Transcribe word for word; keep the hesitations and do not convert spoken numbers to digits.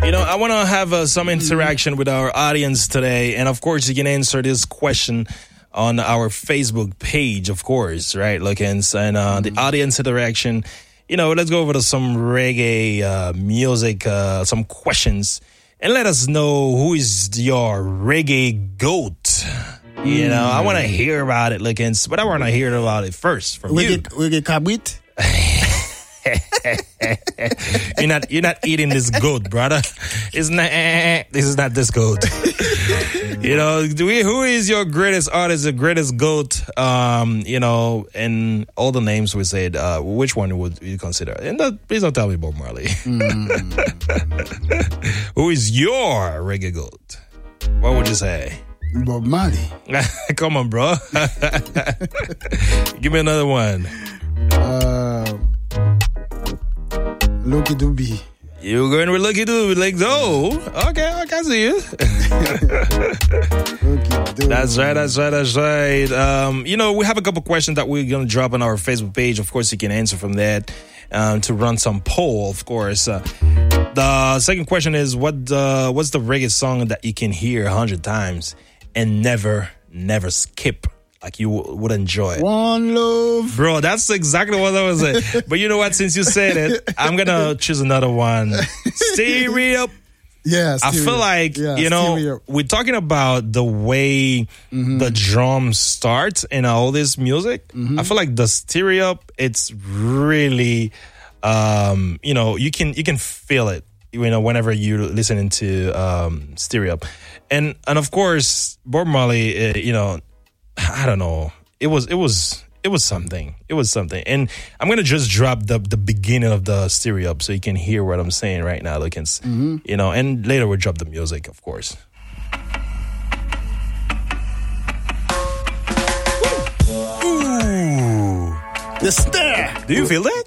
You know, I want to have uh, some interaction with our audience today. And of course, you can answer this question on our Facebook page, of course, right, Lookins? And uh, mm-hmm. the audience interaction, you know, let's go over to some reggae uh, music, uh, some questions, and let us know who is your reggae goat. You know, I want to hear about it, Lookins, but I want to hear about it first from we you. Get, we get kabit. you're not you're not eating this goat, brother. It's not eh, this is not this goat. You know, do we, who is your greatest artist, the greatest goat? Um, you know, and all the names we said, uh, which one would you consider? And that, please don't tell me Bob Marley. Mm. Who is your reggae goat? What would you say? Bob Marley. Come on, bro. Give me another one. Uh, Lucky Dube. You're going with Lucky Dube, like, oh, okay, I can see you. That's right, that's right, that's right. Um, you know, we have a couple questions that we're going to drop on our Facebook page. Of course, you can answer from that um, to run some poll, of course. Uh, the second question is, what uh, what's the reggae song that you can hear a hundred times and never, never skip? Like you w- would enjoy it. One love. Bro, that's exactly what I was saying. But you know what? Since you said it, I'm going to choose another one. Stereo. Yeah, I feel like, yeah, you know, stereo. We're talking about the way mm-hmm. the drums start in all this music. Mm-hmm. I feel like the stereo, it's really, um, you know, you can you can feel it, you know, whenever you're listening to um, stereo. And, and of course, Bob Marley, uh, you know, I don't know. It was it was it was something. It was something. And I'm gonna just drop the the beginning of the stereo up so you can hear what I'm saying right now, Lookins. Mm-hmm. You know, and later we'll drop the music, of course. Ooh, the snare. Do you feel that?